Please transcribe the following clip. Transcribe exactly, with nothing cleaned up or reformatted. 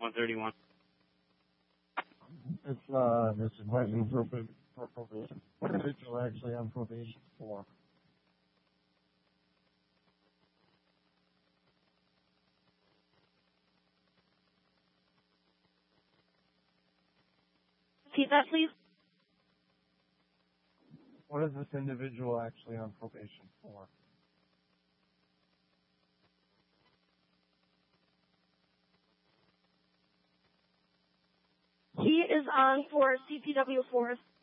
one thirty-one. It's, uh, this is Whiteley for, for probation. Individual actually on probation for. Repeat that, please. What is this individual actually on probation for? He is on for C P W fourth.